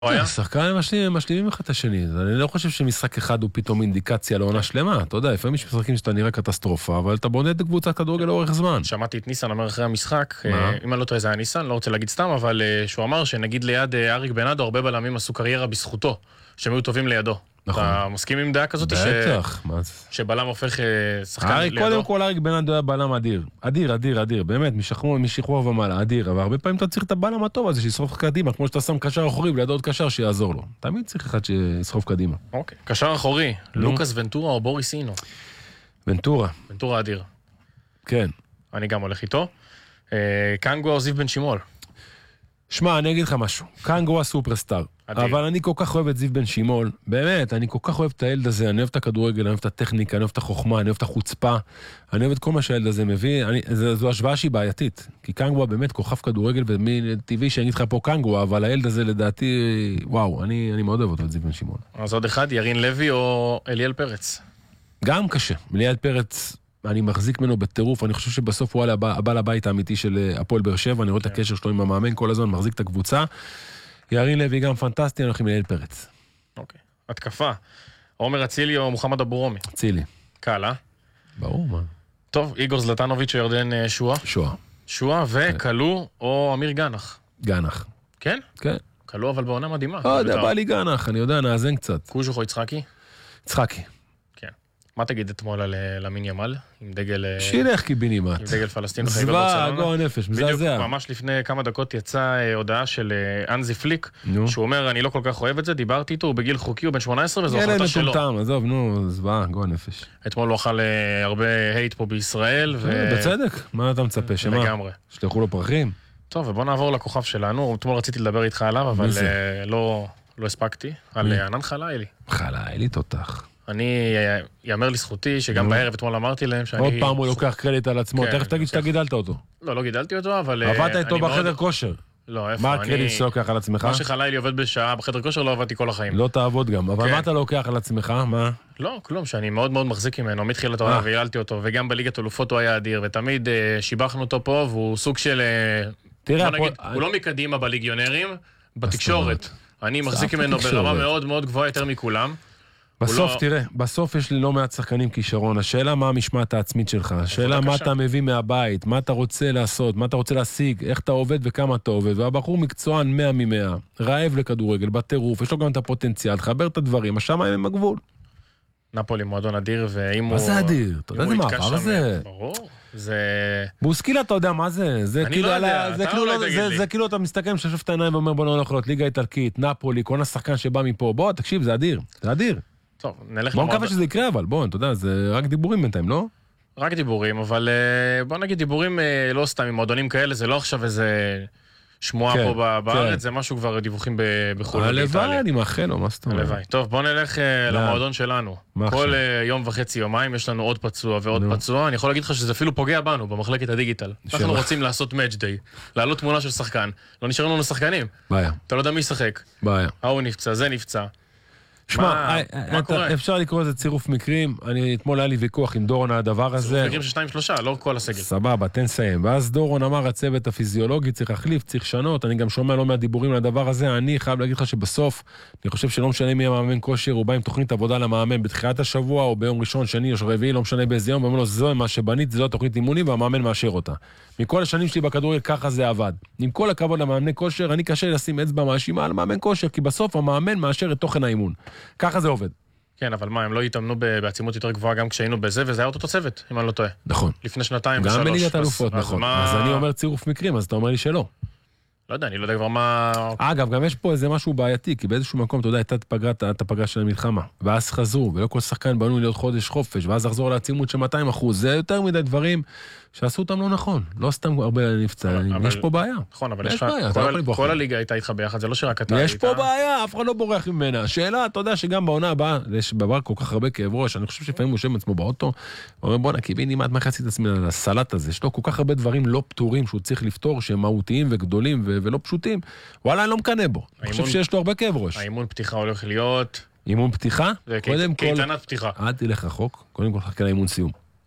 שחקנים משלימים אחד את השני. אני לא חושב שמשחק אחד הוא פתאום אינדיקציה לעונה שלמה. אתה יודע, לפעמים יש משחקים שאתה נראה קטסטרופה, אבל אתה בונה את קבוצת כדורגל לאורך זמן. שמעתי את ניסן אומר אחרי המשחק, אם אני לא טועה זה היה ניסן, לא רוצה להגיד סתם, אבל שהוא אמר שנגיד ליד אריק בנאדו, הרבה בלמים עשו קריירה בזכותו, שהם היו טובים לידו. נכון. אתה מסכים עם דעה כזאת? בטח. שבלם הופך שחקן לידו? קודם כל אריק בנאדו היה בלם אדיר. אדיר, באמת, משחרור ומעלה, אדיר. אבל הרבה פעמים אתה צריך את הבלם הטוב הזה, שיסחוב קדימה, כמו שאתה שם קשר אחורי, ולידו עוד קשר שיעזור לו. תמיד צריך אחד שיסחוב קדימה. אוקיי. קשר אחורי, לוקאס ונטורה או בוריס אינו? ונטורה. ונטורה אדיר. כן. אני גם הולך איתו. קנגו או זיו בן שימול? שמע, אני אגיד לך משהו. קנגו הסופרסטאר. אבל אני כל כך אוהב את זיו בן שימול. באמת, אני כל כך אוהב את הילד הזה. אני אוהב את הכדורגל, אני אוהב את הטכניקה, אני אוהב את החוכמה, אני אוהב את החוצפה. אני אוהב את כל מה שהילד הזה מביא. זו השוואה שהיא בעייתית. כי קנגו באמת כוכב כדורגל, ומטבעי שאני אגיד לך פה קנגו, אבל הילד הזה לדעתי, וואו, אני מאוד אוהב אותו, את זיו בן שימול. אז עוד אחד, ירין לוי או אליאל פרץ? גם קשה. אליאל פרץ, אני מחזיק ממנו בטירוף, אני חושב שבסוף הוא הבעל הבית האמיתי של הפועל באר שבע, אני רואה את הקשר שלו עם המאמן כל הזמן, מחזיק את הקבוצה. ירין לוי גם פנטסטי, אנחנו עם אליאל פרץ. אוקיי. התקפה. עומר אצילי או מוחמד אבו רומי? אצילי. קל, אה? ברור, מה? טוב, איגור זלטנוביץ' או ירדן שועה? שועה וקלו או אמיר גנח? גנח. כן? כן. קלו אבל בעונה מדהימה. לא יודע, בא לי גנח, אני יודע, נאזן קצת. קוז'וך או יצחקי? יצחקי. מה תגיד אתמול על למין ימל? עם דגל... שילך קיבינימט. עם דגל פלסטין. זווה, גועל נפש, מזעזע. בדיוק, ממש לפני כמה דקות יצאה הודעה של אנזי פליק, שהוא אומר, אני לא כל כך אוהב את זה, דיברתי איתו, הוא בגיל חוקי, הוא בן 18, וזו החלטה שלו. ילד מטומטם, עזוב, זווה, גועל נפש. אתמול הוא אכל הרבה הייט פה בישראל. בצדק, מה אתה מצפה? שמה? לגמרי. שלחו לו פרחים? טוב, ובוא נעבור לכוכב שלנו. אתמול רציתי לדבר איתך עליו, אבל לא הספקתי. על ענן חלילי. חלילי תותח. אני יאמר לזכותי שגם בערב אתמול אמרתי להם שאני... עוד פעם הוא לוקח קרדיט על עצמו, תכף תגיד שאתה גידלת אותו. לא גידלתי אותו, אבל... עבדת איתו בחדר כושר. לא, איפה? מה הקרדיט שאתה לוקח על עצמך? מה שחלילי עובד בשעה בחדר כושר לא עבדתי כל החיים. לא תעבוד גם, אבל מה אתה לוקח על עצמך? מה? לא, כלום, שאני מאוד מאוד מחזיק ממנו, מתחילת העונה והיללתי אותו, וגם בליגת אלופות הוא היה אדיר, ותמיד שיבחנו אותו פה, והוא סוג של... הוא לא מקדימה בליגיונרים, בתקשורת. אני מחזיק ממנו ברמה מאוד מאוד גבוהה יותר מכולם. בסוף, תראה, בסוף יש לי לא מעט שחקנים כישרון. השאלה מה המשמעת העצמית שלך. השאלה מה אתה מביא מהבית, מה אתה רוצה לעשות, מה אתה רוצה להשיג, איך אתה עובד וכמה אתה עובד. והבחור מקצוען 100 מ-100, רעב לכדורגל, בטירוף, יש לו גם את הפוטנציאל, תחבר את הדברים, השמיים הם הגבול. נפולי מועדון אדיר, ואם הוא... מה זה אדיר? אתה יודע איזה מעבר זה? ברור, זה... בוסקילה, אתה יודע מה זה? זה כאילו אתה מסתכל, מששף את העיניים ואומר בוא נלך להיות ליגה איטלקית, נפולי, כל השחקן שבא מפה, בוא, תקשיב, זה אדיר, זה אדיר. טוב, נלך בוא נקווה שזה יקרה, אבל בוא, אתה יודע, זה רק דיבורים בינתיים, לא? רק דיבורים, אבל בוא נגיד דיבורים לא סתם עם מועדונים כאלה, זה לא עכשיו איזה שמועה פה בארץ, זה משהו כבר דיווחים בחו"ל. הלוואי, אני מאחל לו, מה זאת אומרת? הלוואי. טוב, בוא נלך למועדון שלנו. כל יום וחצי, יומיים, יש לנו עוד פצוע ועוד פצוע. אני יכול להגיד לך שזה אפילו פוגע בנו, במחלקת הדיגיטל. אנחנו רוצים לעשות match day, לעלות תמונה של שחקן. לא נשארים לנו שחקנים. בעיה. אתה לא יודע מי ישחק. בעיה. ההוא נפצע, זה נפצע. שמע, אפשר לקרוא לזה צירוף מקרים, אתמול היה לי ויכוח עם דורון על הדבר הזה. צירוף מקרים של 2-3, לא כל הסגל. סבבה, תן סיים. ואז דורון אמר, הצוות הפיזיולוגי צריך להחליף, צריך שנות, אני גם שומע לא מהדיבורים על הדבר הזה, אני חייב להגיד לך שבסוף, אני חושב שלא משנה מי המאמן כושר, הוא בא עם תוכנית עבודה למאמן בתחילת השבוע, או ביום ראשון, שני, או רביעי, לא משנה באיזה יום, ואומר לו, זה מה שבנית, זה לא תוכנית אימונים, והמאמן מאשר אותה. מכל השנים שלי בכדורגל ככה זה עבד. עם כל הכבוד למאמני כושר, אני קשה לשים אצבע מאשימה על מאמן כושר, כי בסוף המאמן מאשר את תוכן האימון. ככה זה עובד. כן, אבל מה, הם לא יתאמנו בעצימות יותר גבוהה גם כשהיינו בזה, וזה היה אותו צוות, אם אני לא טועה. נכון. לפני שנתיים גם בליגת אלופות, נכון. אז אני אומר צירוף מקרים, אז אתה אומר לי שלא. לא יודע, אני לא יודע כבר מה... אגב, גם יש פה איזה משהו בעייתי, כי באיזשהו מקום, אתה יודע, הייתה את הפגרה של המלחמה, ואז חזרו, ולא כל שחקן בנו להיות חודש חופש, ואז לחזור לעצימות של 200%, זה יותר מדי דברים שעשו אותם לא נכון, לא סתם הרבה נפצע, יש פה בעיה. נכון, אבל יש כל הליגה הייתה איתך ביחד, זה לא שרק אתה... יש פה בעיה, אף אחד לא בורח ממנה. השאלה, אתה יודע שגם בעונה הבאה, יש בעבר כל כך הרבה כאב ראש, אני חושב שלפעמים הוא יושב עצמו באוטו, אומר בוא נקיביני, מה מחצית עצמי לסלט הזה, יש לו כל כך הרבה דברים לא פתורים שהוא צריך לפתור, שהם מהותיים וגדולים ולא פשוטים. וואלה, אני לא מקנה בו. אני חושב שיש לו הרבה כאב ראש. האימון פתיחה הולך להיות... אימון פתיחה? קייטנת פתיחה. אל תלך רחוק, קודם כל חכה לאימון סיום.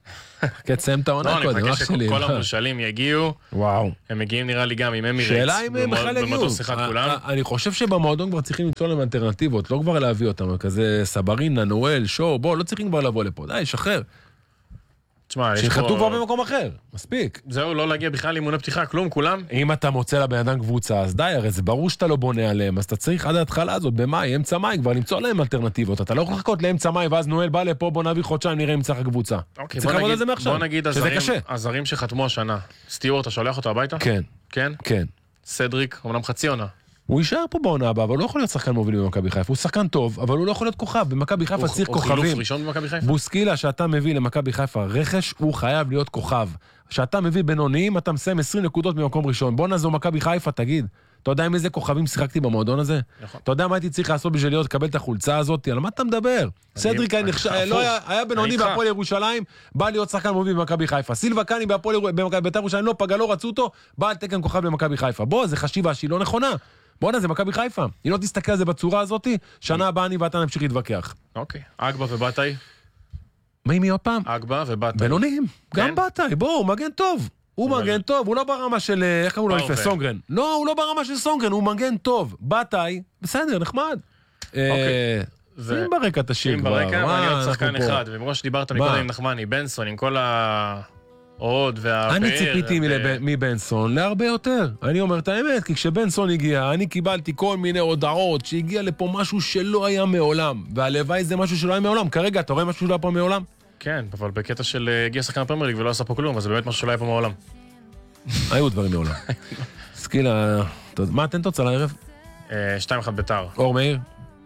כן, תסיים את העונה קודם, אני מחכה שכל המושלים יגיעו. וואו. הם מגיעים נראה לי גם עם אמירייטס. שאלה אם הם בכלל יגיעו. אני חושב שבמועדון כבר צריכים למצוא להם אלטרנטיבות, לא כבר להביא אותם, כזה סברין, ננואל, שואו, בוא, לא צריכים כבר לבוא לפה, די, שחרר. שיחתו כבר במקום אחר, מספיק. זהו, לא להגיע בכלל לאימוני פתיחה, כלום, כולם. אם אתה מוצא לבן אדם קבוצה, אז די, הרי זה ברור שאתה לא בונה עליהם, אז אתה צריך עד ההתחלה הזאת, במאי, אמצע מאי, כבר למצוא להם אלטרנטיבות. אתה לא יכול לחכות לאמצע מאי, ואז נואל בא לפה, בוא נביא חודשיים, נראה אם צריך הקבוצה. בוא נגיד הזרים שחתמו השנה. סטיוארט, אתה שולח אותו הביתה? כן. כן? כן. סדריק, אומנם חצי עונה. הוא יישאר פה בעונה הבאה, אבל הוא לא יכול להיות שחקן מוביל במכבי חיפה. הוא שחקן טוב, אבל הוא לא יכול להיות כוכב. במכבי חיפה צריך כוכבים. הוא חילוף ראשון במכבי חיפה? בוסקילה, שאתה מביא למכבי חיפה רכש, הוא חייב להיות כוכב. שאתה מביא בינוניים, אתה מסיים 20 נקודות ממקום ראשון. בוא נעזור מכבי חיפה, תגיד. אתה יודע עם איזה כוכבים שיחקתי במועדון הזה? נכון. אתה יודע מה הייתי צריך לעשות בשביל להיות לקבל את החולצה הזאת? על מה אתה מדבר? סדריק היה בינוני בהפועל ירושלים, בא להיות שחקן מוביל במכבי חיפה. סילבה קאני בית"ר ירושלים לא פגע, לא רצו אותו, בא על תקן כוכב במכבי חיפה. בוא, זה חשיבה שהיא לא נכונה. בוא'נה, זה מכבי חיפה. אם לא תסתכל על זה בצורה הזאת, שנה הבאה אני ואתה נמשיך להתווכח. אוקיי. אגבה ובאטאי? מי עוד פעם? אגבה ובאטאי. בינונים. גם באטאי, בוא, הוא מגן טוב. הוא מגן טוב, הוא לא ברמה של, איך קראו לו לפני, סונגרן. לא, הוא לא ברמה של סונגרן, הוא מגן טוב. באטאי, בסדר, נחמד. שים ברקע את השיר כבר. שים ברקע, ואני עוד שחקן אחד. ובראש דיברת מקודם עם נחמני, בנסון, עם כל העוד והפאר. אני ציפיתי מבנסון להרבה יותר. אני אומר את האמת, כי כשבנסון הגיע, אני קיבלתי כל מיני הודעות שהגיע לפה משהו שלא היה מעולם. והלוואי זה משהו שלא היה מעולם. כרגע, אתה רואה משהו שלא היה פה מעולם? כן, אבל בקטע של הגיע שחקן הפרמייר ליג ולא עשה פה כלום, אז זה באמת משהו שלא היה פה מעולם. היו דברים מעולם. סקילה, מה, תן תוצאה לערב? 2-1 בית"ר. אור מאיר?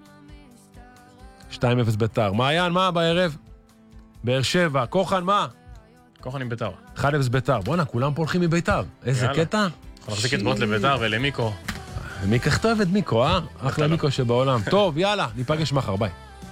2-0 בית"ר. מעיין, מה בערב? באר שבע. כוחן, מה? כוחן עם בית"ר. 1-0 בית"ר. בוא'נה, כולם פה הולכים מבית"ר. איזה קטע? אנחנו נחזיק אצבעות לבית"ר ולמיקו. מי כך טוב את מיקו, אחלה מיקו שבעולם. טוב, יאללה, ניפגש מחר, ביי.